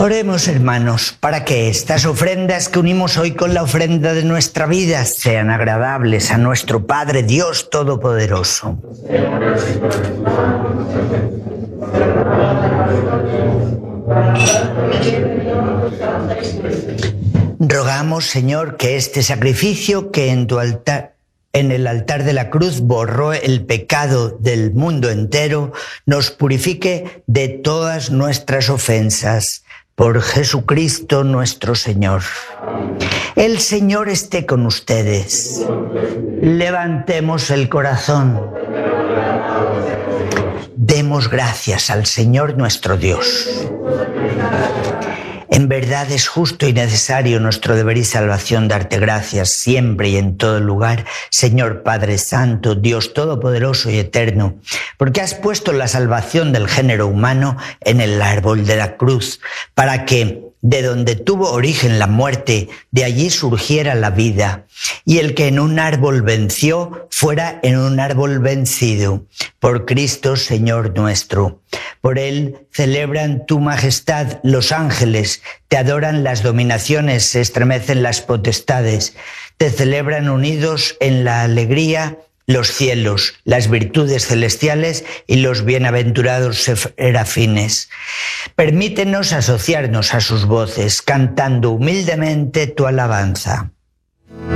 Oremos, hermanos, para que estas ofrendas que unimos hoy con la ofrenda de nuestra vida sean agradables a nuestro Padre Dios Todopoderoso. Rogamos, Señor, que este sacrificio que en el altar de la cruz borró el pecado del mundo entero, nos purifique de todas nuestras ofensas. Por Jesucristo nuestro Señor. El Señor esté con ustedes. Levantemos el corazón. Demos gracias al Señor nuestro Dios. En verdad es justo y necesario nuestro deber y salvación darte gracias siempre y en todo lugar, Señor Padre Santo, Dios Todopoderoso y Eterno, porque has puesto la salvación del género humano en el árbol de la cruz, para que, de donde tuvo origen la muerte, de allí surgiera la vida, y el que en un árbol venció, fuera en un árbol vencido, por Cristo Señor nuestro. Por él celebran tu majestad los ángeles, te adoran las dominaciones, se estremecen las potestades, te celebran unidos en la alegría los cielos, las virtudes celestiales y los bienaventurados serafines. Permítenos asociarnos a sus voces, cantando humildemente tu alabanza.